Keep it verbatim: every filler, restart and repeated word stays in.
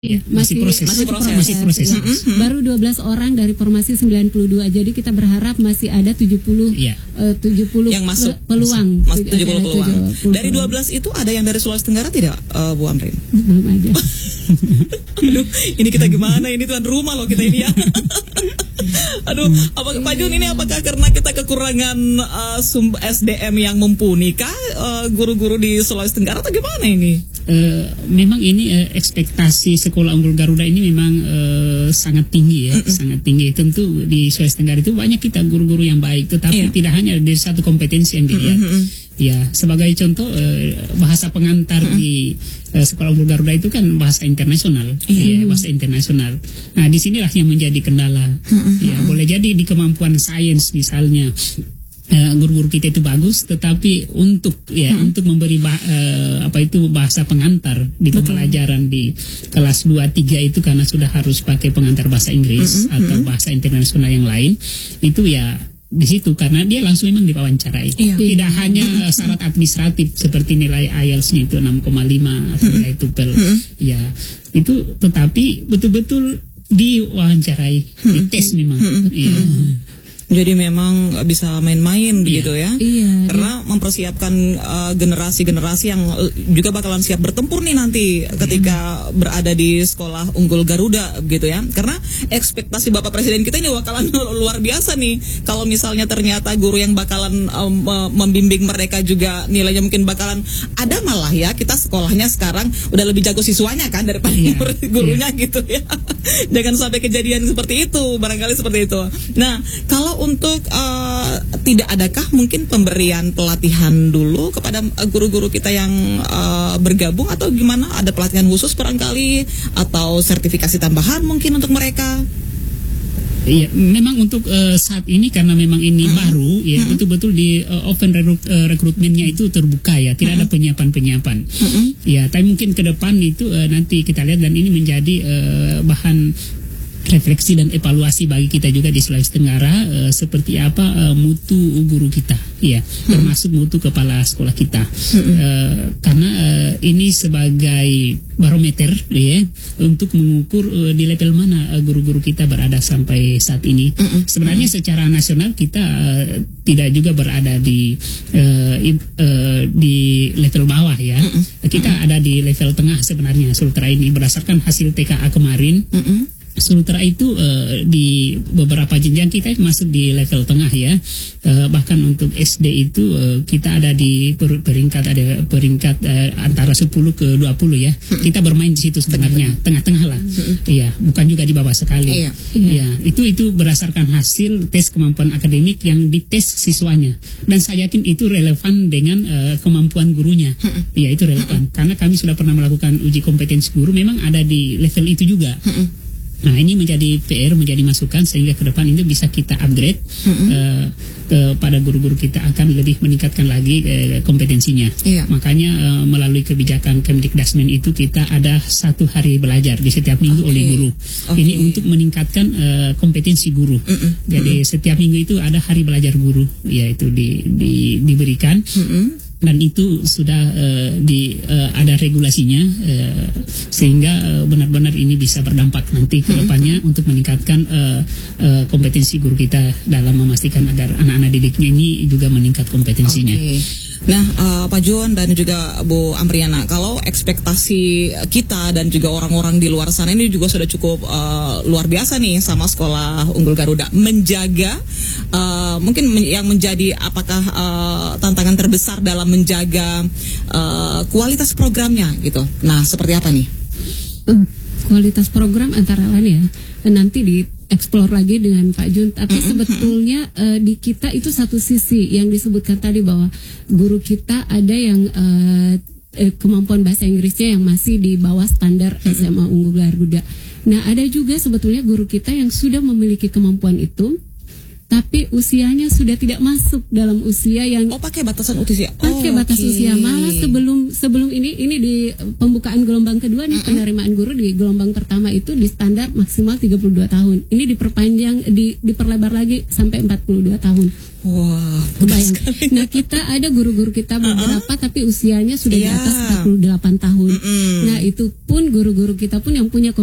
Ya, masih, masih proses, masih proses, masih proses. Ya. Mm-hmm. Baru dua belas orang dari formasi sembilan puluh dua. Jadi kita berharap masih ada tujuh puluh ya. uh, tujuh puluh yang masuk peluang. Mas, tujuh puluh peluang. tujuh puluh Dari dua belas itu ada yang dari Sulawesi Tenggara tidak, uh, Bu Amrin? Belum ada. Aduh, ini kita gimana? Ini tuan rumah loh kita ini ya. Aduh, apa, Pak Jun, ini apakah karena kita kekurangan uh, sumber S D M yang mumpuni kah uh, guru-guru di Sulawesi Tenggara atau gimana ini? Uh, memang ini uh, ekspektasi sekolah unggul Garuda ini memang uh, sangat tinggi ya, mm-hmm. sangat tinggi. Tentu di Sulawesi Tenggara itu banyak kita guru-guru yang baik, tetapi yeah. tidak hanya dari satu kompetensi yang dilihat. Mm-hmm. Ya, sebagai contoh uh, bahasa pengantar mm-hmm. di uh, sekolah unggul Garuda itu kan bahasa internasional, mm-hmm. ya, bahasa internasional. Nah, disinilah yang menjadi kendala. Mm-hmm. Ya, boleh jadi di kemampuan sains misalnya. Uh, guru-guru kita itu bagus, tetapi untuk ya hmm. untuk memberi bah, uh, apa itu bahasa pengantar di pembelajaran di kelas dua tiga itu karena sudah harus pakai pengantar bahasa Inggris hmm. atau bahasa internasional yang lain, itu ya di situ karena dia langsung memang diwawancarai. Iya. Tidak hanya uh, syarat administratif seperti nilai I E L T-nya itu enam koma lima atau nilai TOEFL. Hmm. Ya, itu tetapi betul-betul diwawancarai, hmm. dites memang. Hmm. Ya. Jadi memang bisa main-main iya. begitu ya. Iya. Karena mempersiapkan uh, generasi-generasi yang uh, juga bakalan siap bertempur nih nanti ketika iya. berada di sekolah unggul Garuda begitu ya. Karena ekspektasi Bapak Presiden kita ini bakalan luar biasa nih. Kalau misalnya ternyata guru yang bakalan um, membimbing mereka juga nilainya mungkin bakalan ada malah ya, kita sekolahnya sekarang udah lebih jago siswanya kan daripada iya. gurunya iya. gitu ya. Jangan sampai kejadian seperti itu, barangkali seperti itu. Nah, kalau untuk uh, tidak adakah mungkin pemberian pelatihan dulu kepada guru-guru kita yang uh, bergabung atau gimana? Ada pelatihan khusus barangkali atau sertifikasi tambahan mungkin untuk mereka? Iya, memang untuk uh, saat ini karena memang ini hmm. baru ya, hmm. betul-betul di uh, open recruit, uh, rekrutmennya itu terbuka ya, tidak hmm. ada penyiapan-penyiapan. Hmm. Ya, tapi mungkin ke depan itu uh, nanti kita lihat dan ini menjadi uh, bahan refleksi dan evaluasi bagi kita juga di Sulawesi Tenggara uh, seperti apa uh, mutu guru kita ya hmm. termasuk mutu kepala sekolah kita hmm. uh, karena uh, ini sebagai barometer ya untuk mengukur uh, di level mana uh, guru-guru kita berada sampai saat ini. Hmm. Sebenarnya secara nasional kita uh, tidak juga berada di uh, uh, di level bawah ya. Hmm. Kita ada di level tengah sebenarnya Sultra ini berdasarkan hasil T K A kemarin. Hmm. Sultra itu uh, di beberapa jenjang kita masuk di level tengah ya, uh, bahkan untuk S D itu uh, kita ada di per peringkat ada peringkat uh, antara sepuluh ke dua puluh ya. Hmm. Kita bermain di situ sebenarnya tengah-tengah lah. Iya, hmm. bukan juga di bawah sekali. Iya, ya, itu itu berdasarkan hasil tes kemampuan akademik yang dites siswanya dan saya yakin itu relevan dengan uh, kemampuan gurunya. Iya, hmm. itu relevan hmm. karena kami sudah pernah melakukan uji kompetensi guru memang ada di level itu juga. Hmm. Nah, ini menjadi P R, menjadi masukan sehingga ke depan itu bisa kita upgrade mm-hmm. uh, kepada guru-guru kita akan lebih meningkatkan lagi uh, kompetensinya. Iya. Makanya uh, melalui kebijakan Kemdikdasmen itu kita ada satu hari belajar di setiap minggu okay. oleh guru. Okay. Ini untuk meningkatkan uh, kompetensi guru. Mm-hmm. Jadi mm-hmm. setiap minggu itu ada hari belajar guru, yaitu di, di, diberikan. Mm-hmm. Dan itu sudah uh, di uh, ada regulasinya uh, sehingga benar-benar uh, ini bisa berdampak nanti ke depannya hmm. untuk meningkatkan uh, uh, kompetensi guru kita dalam memastikan agar anak-anak didiknya ini juga meningkat kompetensinya. Okay. Nah, uh, Pak Jun dan juga Bu Amriana, kalau ekspektasi kita dan juga orang-orang di luar sana ini juga sudah cukup uh, luar biasa nih sama sekolah unggul Garuda menjaga uh, mungkin men yang menjadi apakah uh, tantangan terbesar dalam menjaga uh, kualitas programnya gitu. Nah, seperti apa nih? Uh, kualitas program antara lain ya nanti di explore lagi dengan Pak Jun, tapi mm-hmm. sebetulnya uh, di kita itu satu sisi yang disebutkan tadi bahwa guru kita ada yang uh, eh, kemampuan bahasa Inggrisnya yang masih di bawah standar mm-hmm. S M A Unggul Garuda. Nah, ada juga sebetulnya guru kita yang sudah memiliki kemampuan itu, tapi usianya sudah tidak masuk dalam usia yang Oh, pakai batasan usia. pakai Oh, batas oke. usia. Malah sebelum sebelum ini ini di pembukaan gelombang kedua nih, penerimaan guru di gelombang pertama itu di standar maksimal tiga puluh dua tahun. Ini diperpanjang di diperlebar lagi sampai empat puluh dua tahun. Wah, Kebayang. Nah, kita ada guru-guru kita beberapa tapi usianya sudah di Iya. atas empat puluh delapan tahun. Mm-mm. Nah, itu pun guru-guru kita pun yang punya